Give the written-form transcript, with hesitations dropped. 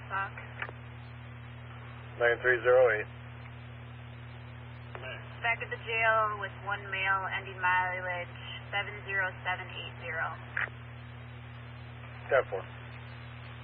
Woodstock. 9308. Back at the jail with one male, ending mileage 70780. 10-4.